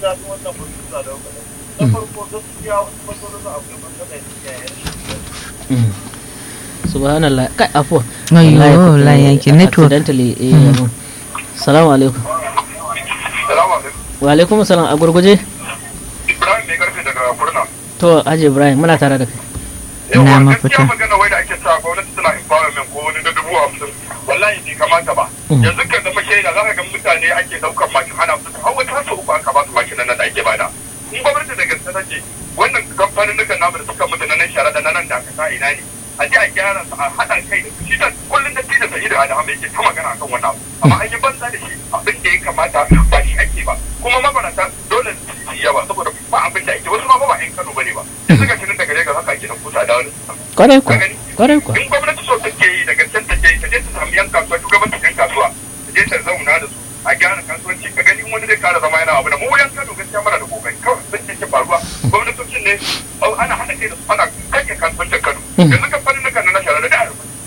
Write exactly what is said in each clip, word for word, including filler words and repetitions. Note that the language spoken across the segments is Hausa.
daɗin wannan mutum da wani na farko gaskiya wasu matsalolin akwai matsala ya yi subhanallah kai afwa ayyo la yanki network accidentally eh mm. Assalamu alaikum. Assalamu alaikum. Wa alaikum assalam a gurguje. Ibrahim ne karfe daga Kurna. To Haji Ibrahim muna tare da kai. Na mafita. Gaskiya magana wai da ake cewa gwamnati tana empowerment ko wani da dubu hamsin wallahi bai kamata ba. Yanzu kan zama shaida za ka ga mutane ake ɗaukar makin hana su har wata har uku aka ba su makin nan da ake bada. In gwamnati da gaske take wannan kamfanin dukan namu da suka mutu na nan shara da na nan da aka sa ina ne. A ji a gyara su a haɗa kai da su shi da kullum da tilas da ido a da yake ta magana akan wannan amma an yi banza da shi abin da ya kamata ba shi ake ba kuma mabarata dole su yi yawa saboda ba abin da ake wasu ma ba yan Kano bane ba yanzu ga kinin daga Lagos haka ake da kusa da wani kwarai kwa kwarai kwa in gwamnati so take yi daga can take yi ta je ta samu yan kasuwa shugabancin yan kasuwa ta je ta zauna da su a gyara kasuwanci ka gani wani zai kara zama yana abu da mu yan Kano gaskiya mara da kokari kawai sun ce faruwa gwamnatocin ne ana haɗa kai da su ana kake kasuwancin Kano yanzu kamfanin nukan na shara da da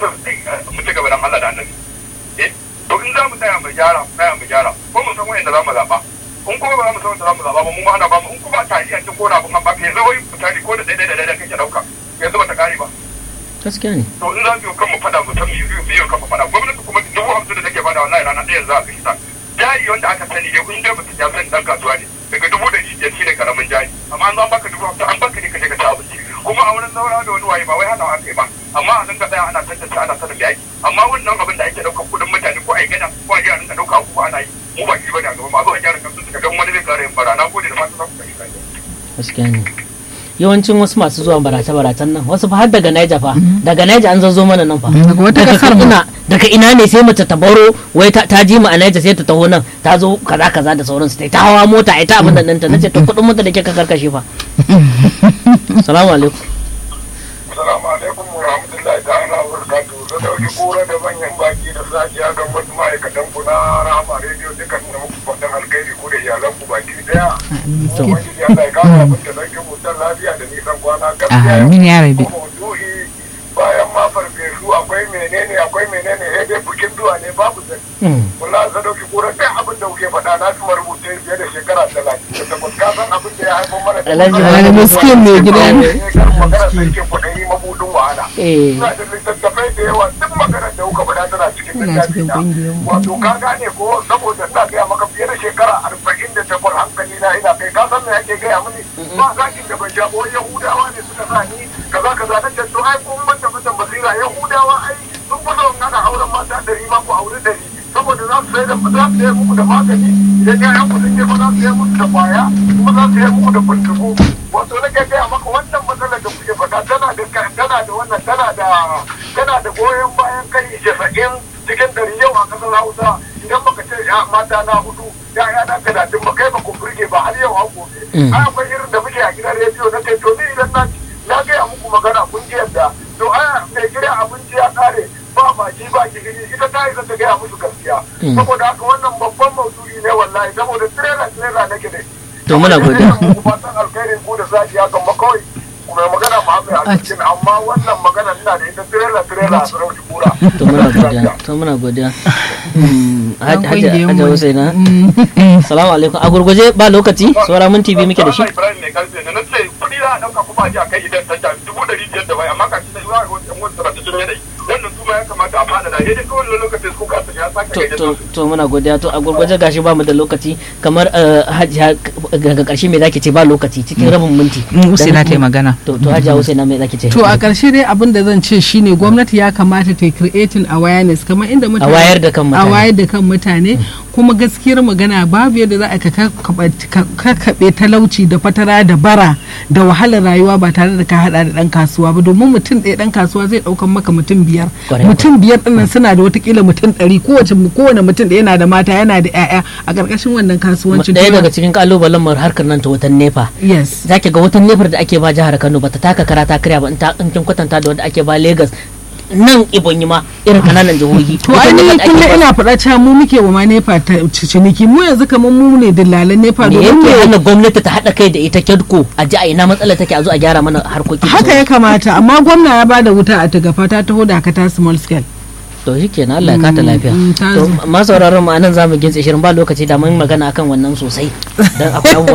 mu ci gaba da Allah da annabi eh to in za mu tsaya mu gyara mu tsaya mu gyara ko mu san wayanda za mu zaɓa in kuma ba za mu san wanda za mu zaɓa ba mu ma ana ba mu in kuma ta iya cin kona abin ba yanzu wai mutane ko da daidai da daidai kake ɗauka yanzu ba ta kare ba gaskiya ne to in za mu yi kan mu faɗa mu san mu yi mu yi kan mu faɗa gwamnati kuma dubu hamsin da take bada wallahi rana ɗaya za a kashe ta jari wanda aka sani dai kun je mutum ya sani dan kasuwa ne daga dubu da biyar shi ne karamin jari amma an zo an baka dubu hamsin an baka ne ka je ka ci abinci kuma a wurin zaura da wani waye ba wai hana aka yi ba amma a dinga tsaya ana tantance ana sanin da ake amma wannan abin da ake ɗaukar kuɗin mutane ko a yi gada ko a ji a dinga ɗauka ko ana yi mu ba shi bane a gaba ba zo a gyara kansu suka ga wani zai ƙara yin bara na gode da fatan za ku kashe kai gaskiya ne yawancin wasu masu zuwa barace-baracen nan wasu fa har daga Niger fa daga Niger an zazzo mana nan fa daga wata kasar ina daga ina ne sai mace ta baro wai ta ji mu a Niger sai ta taho nan ta zo kaza kaza da sauransu ta hawa mota ai ta abin nan ta nace to kudin mota da kika karkashe fa assalamu alaikum assalamu alaikum wa rahmatullahi ta'ala wa barakatuhu da dauki kura da manyan baki da safiya ga wasu ma'aikatan ku na Rahama Radio dukan da muku fatan alkhairi ku da iyalan ku baki daya to wani ya Allah ya kawo abin da zai mu dan lafiya da nisan kwana gaskiya amin ya rabi bayan ma farfesu akwai menene akwai menene eh dai bukin duwa ne babu zai wallahi za dauki kura sai abin da kuke faɗa na kuma rubuce fiye da shekara talatin da takwas ka san abin da ya haifar mana Alhaji wani miskin mai gida ne magana sai ke kuɗi mabudin wahala ina da littattafai da yawa duk maganar da kuka faɗa tana cikin littafi na wato ka gane ko saboda na gaya maka fiye da shekara arba'in da takwas hankali na ina kai ka san me ake gaya mini ba zakin da ban sha ko yahudawa ne suka sa ni kaza kaza na ce to ai kun manta mata basira yahudawa ai sun fi son ana auren mata ɗari ma ku aure ɗari saboda za su sai da za su yi muku da magani idan ƴaƴan ku sun je fa za su yi muku da kwaya kuma za su yi muku da bindigo wato nake gaya maka wannan matsalar da kuke faɗa tana da tana da wannan tana da tana da goyon bayan kai casa'in cikin ɗari yau a ƙasar Hausa idan baka ce ya mata na hudu ya'ya na talatin ba kai ba ku burge ba har yau har gobe ai akwai irin da muke a gidan rediyo na ce to ni idan na na gaya muku magana kun ji yadda to aya mai gida abinci ya ƙare ba baki ba gigiri ita ta yi zata gaya musu gaskiya saboda haka wannan babban maudu'i ne wallahi saboda tirela tirela nake da to muna godiya ku fatan alkhairin ku da zaki ya gamba kawai kuma magana ma mai alƙin amma wannan magana ina da ita tirela tirela a sarauci kura to muna godiya to muna godiya hajja hajja Husaina assalamu alaikum a gurguje ba lokaci saura mun tv muke da shi Ibrahim ne karfe ne nace kudi za a dauka kuma a ji a kai idan ta dubu ɗari biyar da bai amma ka ci da yawa wata wata ta cikin yanayi wannan su ya kamata a fada da yadda kawai lokacin su ka ya saka kai to to muna godiya to a gurguje gashi ba mu da lokaci kamar hajja ga karshe me zaki ce ba lokaci cikin rabin minti Husaina ta yi magana to to hajja Husaina me zaki ce to a karshe dai abin da zan ce shine gwamnati ya kamata ta creating awareness kamar inda mutane a wayar da kan mutane a wayar da kan mutane kuma gaskiyar magana babu yadda za a kakkaɓe talauci da fatara da bara da wahalar rayuwa ba tare da ka hada da dan kasuwa ba domin mutum ɗaya dan kasuwa zai ɗaukan maka mutum biyar mutum biyar ɗinnan suna da watakila mutum ɗari kowace kowane mutum da yana da mata yana da ƴaƴa a ƙarƙashin wannan kasuwancin ɗaya daga cikin kalubalen mu harkar nan ta wutan nefa yes zaki ga wutan nefar da ake ba jihar Kano bata taka kara ta karya ba in ta in kin kwatanta da wanda ake ba Lagos nan Ebonyi ma irin kananan jihohi to ai ni kullum ina faɗa cewa mu muke wa ma nefa ta ciniki mu yanzu kamar mu ne dillalan nefa domin me hana gwamnati ta haɗa kai da ita Kedko a ji a ina matsala take a zo a gyara mana harkokin haka ya kamata amma gwamna ya bada wuta a tagafa ta taho da ta small scale to shikenan Allah ya kata lafiya to ma sauraron mu anan zamu gintse shirin ba lokaci da mun magana akan wannan sosai dan akwai